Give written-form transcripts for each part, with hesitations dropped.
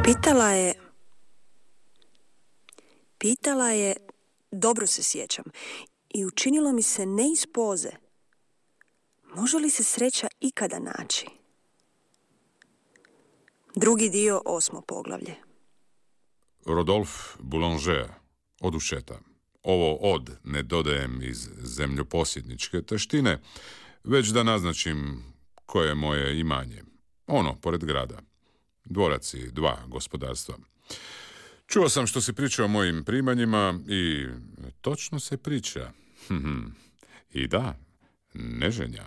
Pitala je, dobro se sjećam, i učinilo mi se ne iz poze. Može li se sreća ikada naći? Drugi dio, 8. poglavlje. Rodolphe Boulanger, odušeta. Ovo od ne dodajem iz zemljoposjedničke taštine, već da naznačim koje je moje imanje. Ono, pored grada. Dvorac i 2 gospodarstva. Čuo sam što si pričao o mojim primanjima i točno se priča. I da, neženja.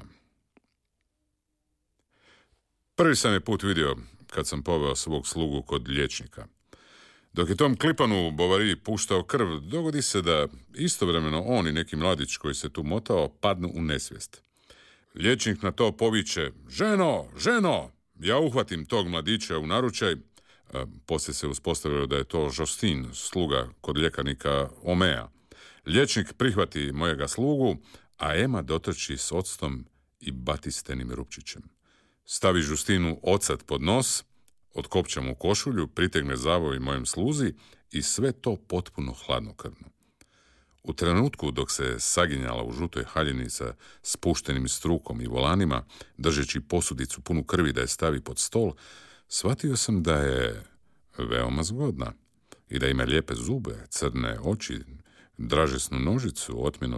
Prvi sam je put vidio kad sam poveo svog slugu kod liječnika. Dok je tom klipanu u Bovary puštao krv, dogodi se da istovremeno on i neki mladić koji se tu motao padnu u nesvijest. Liječnik na to poviče: ženo, ženo! Ja uhvatim tog mladića u naručaj. Poslije se uspostavilo da je to Justin, sluga kod ljekarnika Omea. Liječnik prihvati mojega slugu, a Ema dotrči s octom i batistenim rupčićem. Stavi Justinu ocat pod nos, otkopča mu košulju, pritegne zavoj mojem sluzi i sve to potpuno hladnokrvno. U trenutku dok se saginjala u žutoj haljini sa spuštenim strukom i volanima, držeći posudicu punu krvi da je stavi pod stol, shvatio sam da je veoma zgodna i da ima lijepe zube, crne oči, dražesnu nožicu, otmjeno